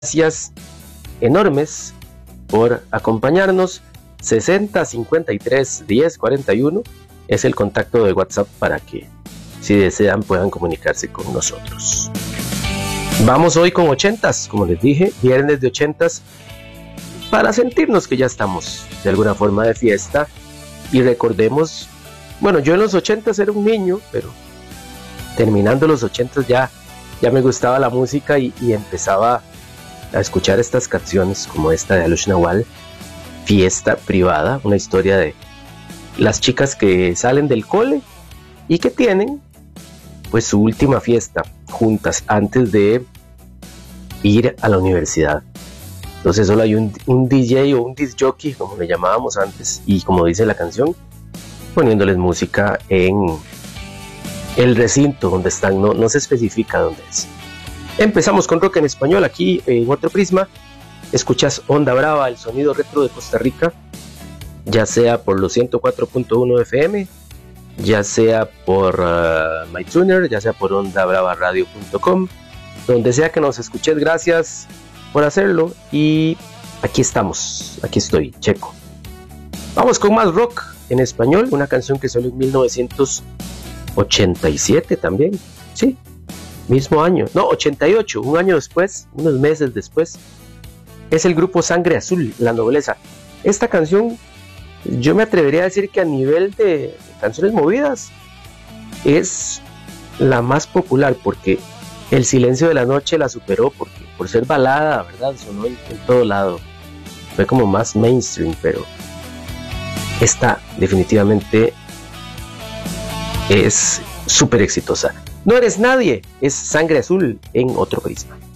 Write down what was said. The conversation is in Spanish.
Gracias enormes por acompañarnos. 60 53 10 41 es el contacto de WhatsApp para que, si desean, puedan comunicarse con nosotros. Vamos hoy con 80s, como les dije, viernes de 80s, para sentirnos que ya estamos de alguna forma de fiesta. Y recordemos, bueno, yo en los 80s era un niño, pero terminando los 80s ya me gustaba la música y empezaba a escuchar estas canciones como esta de Alush Nawal, Fiesta Privada, una historia de las chicas que salen del cole y que tienen pues su última fiesta juntas antes de ir a la universidad. Entonces solo hay un DJ o un disc jockey, como le llamábamos antes, y como dice la canción, poniéndoles música en el recinto donde están, no se especifica dónde es. Empezamos con rock en español aquí en Otro Prisma. Escuchas Onda Brava, el sonido retro de Costa Rica, ya sea por los 104.1 FM, ya sea por MyTuner, ya sea por ondabravaradio.com, donde sea que nos escuches. Gracias por hacerlo y aquí estamos, aquí estoy, Checo. Vamos con más rock en español, una canción que salió en 1987 también, sí, mismo año, no, 88, un año después, unos meses después. Es el grupo Sangre Azul, La Nobleza. Esta canción, yo me atrevería a decir que a nivel de canciones movidas es la más popular, porque El Silencio de la Noche la superó por ser balada, ¿verdad? Sonó en todo lado, fue como más mainstream, pero esta definitivamente es súper exitosa. No eres nadie, es Sangre Azul en Otro Prisma.